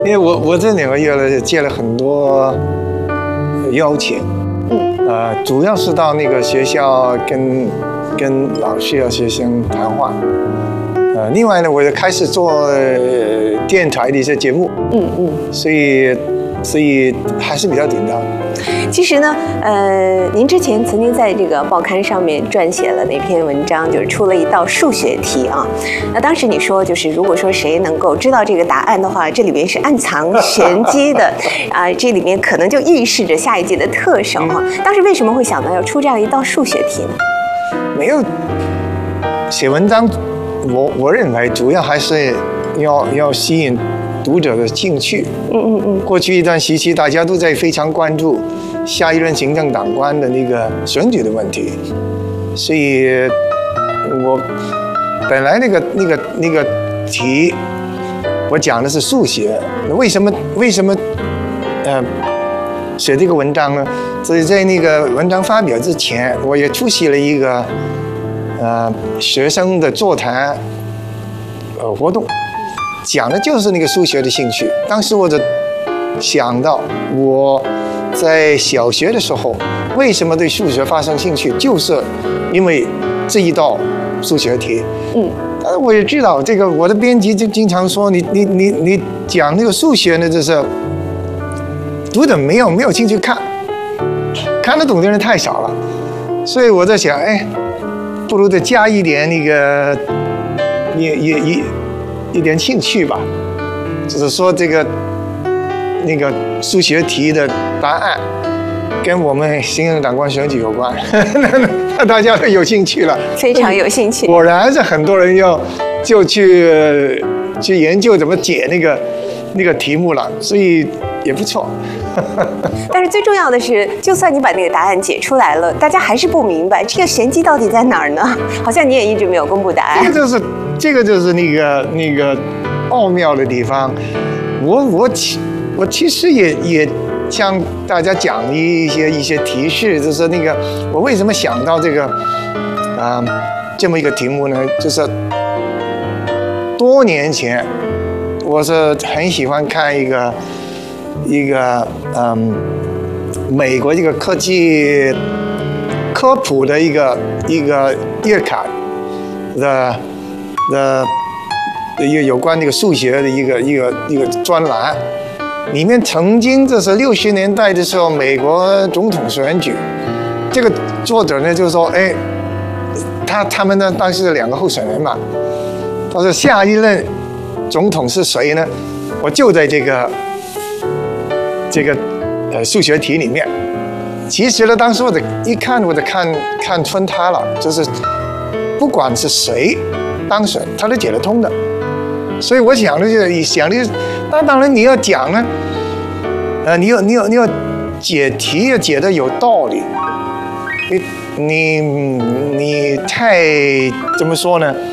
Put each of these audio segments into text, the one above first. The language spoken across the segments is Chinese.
因为我这2个月呢接了很多邀请，主要是到那个学校跟老师和学生谈话，另外呢我就开始做电台的一些节目，所以还是比较紧张。 其实呢，您之前曾经在这个报刊上面撰写了那篇文章，就是出了一道数学题啊。那当时你说，就是如果说谁能够知道这个答案的话，这里面是暗藏玄机的啊，这里面可能就预示着下一届的特首哈。当时为什么会想到要出这样一道数学题呢？ 没有写文章，我认为主要还是要吸引读者的兴趣。过去一段时期，大家都在非常关注下一任行政长官的那个选举的问题，所以我本来那个题，我讲的是数学，为什么写这个文章呢？所以在那个文章发表之前，我也出席了一个学生的座谈活动，讲的就是那个数学的兴趣。当时我就想到我在小学的时候为什么对数学发生兴趣，就是因为这一道数学题。但是我也知道这个，我的编辑就经常说你讲那个数学呢，就是读者没有兴趣看得懂的人太少了，所以我在想，不如再加一点那个一点兴趣吧，就是说那个数学题的答案跟我们行政长官选举有关，那大家都有兴趣了， 非常有兴趣。 果然是很多人就去研究怎么解那个题目了，所以也不错。 但是最重要的是，就算你把那个答案解出来了，大家还是不明白这个玄机到底在哪儿呢？好像你也一直没有公布答案。这个就是那个奥妙的地方。我其实也向大家讲一些提示，就是那个我为什么想到这个这么一个题目呢？就是多年前，我是很喜欢看一个美国一个科技科普的一个月刊的一个有关那个数学的一个专栏，里面曾经这是60年代的时候美国总统选举，这个作者呢就是说，他们呢当时是2个候选人嘛，他说下一任总统是谁呢？我就在这个数学题里面。其实呢，当时我看穿他了，就是不管是谁当选，他都解得通的。所以我想的那当然你要讲呢，你要解题要解得有道理，你太怎么说呢？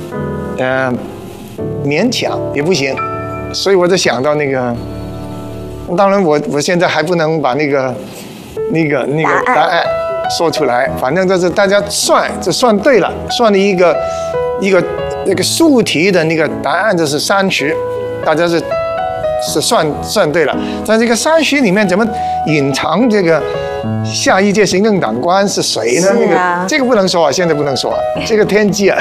勉强也不行。所以我就想到那个，当然我现在还不能把那个答案说出来，反正就是大家算对了，算了一个那个数题的那个答案就是30，大家是算对了，在这个30里面怎么隐藏这个下一届行政长官是谁呢？这个不能说啊，现在不能说，这个天机啊。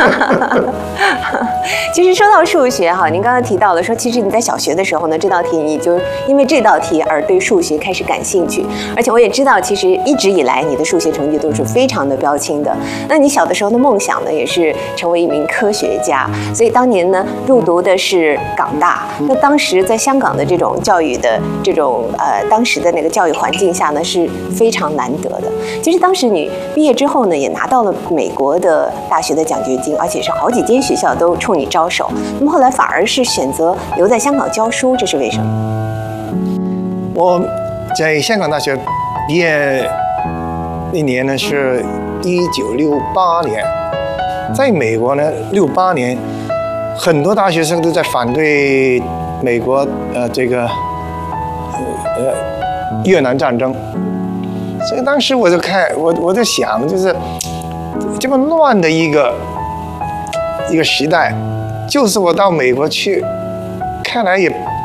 其实说到数学哈，您刚刚提到了说，其实你在小学的时候呢，这道题你就因为这道题而对数学开始感兴趣，而且我也知道，其实一直以来你的数学成绩都是非常的标青的。那你小的时候的梦想呢，也是成为一名科学家，所以当年呢入读的是港大。那当时在香港的这种教育的这种当时的那个教育环境下呢，是非常难得的。其实当时你毕业之后呢，也拿到了美国的大学的奖学金，而且是好几间学校都冲你招手。那么后来反而是选择留在香港教书，这是为什么？ 我在香港大学毕业那年呢是1968年，在美国呢68年，很多大学生都在反对美国越南战争，所以当时我在想，就是这么乱的一个时代，就是我到美国去，看来也